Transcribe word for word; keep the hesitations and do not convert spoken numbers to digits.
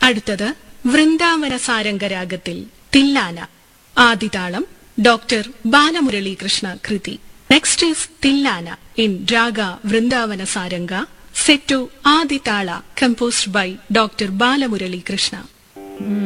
അടുത്തത് വൃന്ദാവന സാരംഗരാഗത്തിൽ തില്ലാന. ആദിതാളം ഡോക്ടർ ബാലമുരളീകൃഷ്ണ കൃതി. Next is thillana in raga Vrindavana സാരംഗ set to Adi tala, composed by Doctor Balamurali Krishna.